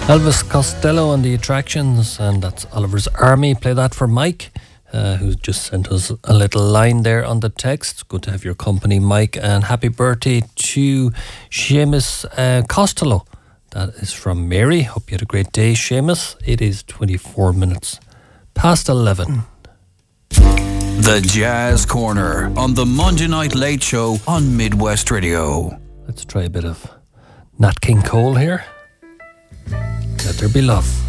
Elvis Costello and the Attractions, and that's Oliver's Army. Play that for Mike, who just sent us a little line there on the text. Good to have your company, Mike, and happy birthday to Seamus Costello. That is from Mary. Hope you had a great day, Seamus. It is 24 minutes past 11. The Jazz Corner on the Monday Night Late Show on Midwest Radio. Let's try a bit of Nat King Cole here. Let there be love.